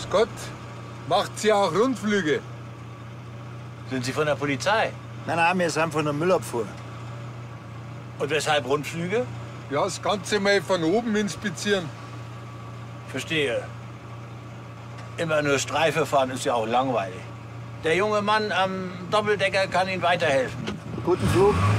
Grüß Gott. Macht sie auch Rundflüge? Sind Sie von der Polizei? Nein, wir sind von der Müllabfuhr. Und weshalb Rundflüge? Ja, das Ganze mal von oben inspizieren. Verstehe. Immer nur Streife fahren ist ja auch langweilig. Der junge Mann am Doppeldecker kann Ihnen weiterhelfen. Guten Flug.